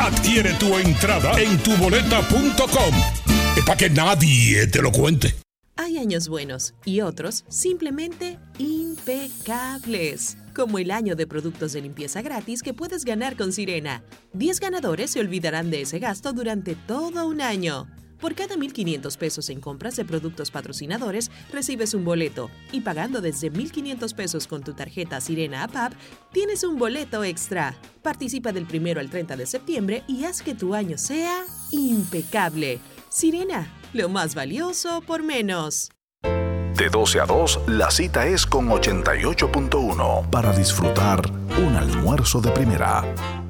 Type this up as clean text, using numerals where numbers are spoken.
Adquiere tu entrada en tuboleta.com. Es para que nadie te lo cuente. Hay años buenos y otros simplemente impecables. Como el año de productos de limpieza gratis que puedes ganar con Sirena. 10 ganadores se olvidarán de ese gasto durante todo un año. Por cada 1,500 pesos en compras de productos patrocinadores, recibes un boleto. Y pagando desde 1,500 pesos con tu tarjeta Sirena APAP, tienes un boleto extra. Participa del 1 al 30 de septiembre y haz que tu año sea impecable. Sirena, lo más valioso por menos. De 12 a 2, la cita es con 88.1 para disfrutar un almuerzo de primera.